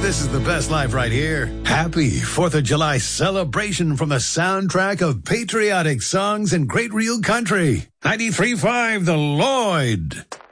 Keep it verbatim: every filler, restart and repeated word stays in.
This is the best life right here. Happy fourth of July celebration from the soundtrack of patriotic songs and great real country. ninety-three point five The Lloyd.